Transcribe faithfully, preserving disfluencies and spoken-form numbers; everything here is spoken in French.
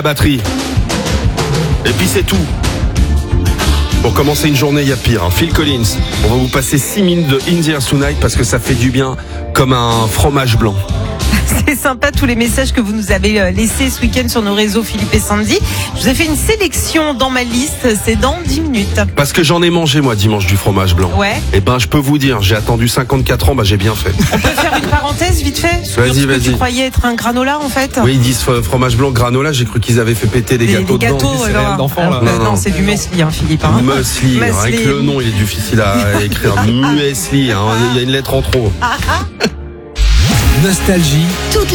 batterie. Et puis c'est tout. Pour commencer une journée, il y a pire. Hein. Phil Collins, on va vous passer six minutes de In the Air Tonight parce que ça fait du bien comme un fromage blanc. C'est sympa tous les messages que vous nous avez laissés ce week-end sur nos réseaux, Philippe et Sandy. Je vous ai fait une sélection dans ma liste, c'est dans dix minutes. Parce que j'en ai mangé moi dimanche du fromage blanc. Ouais. Et ben je peux vous dire, j'ai attendu cinquante-quatre ans, bah j'ai bien fait. On peut faire une parenthèse vite fait sur Vas-y, ce que vas-y. tu croyais être un granola en fait. Oui, ils disent fromage blanc granola, j'ai cru qu'ils avaient fait péter des Des- gâteaux des gâteaux, dedans. euh, céréales d'enfant, là. euh, Non, non, non. c'est du muesli, hein, Philippe. Hein. Muesli, Muesli. avec le nom il est difficile à écrire. Muesli, hein. Il y a une lettre en trop. Nostalgie.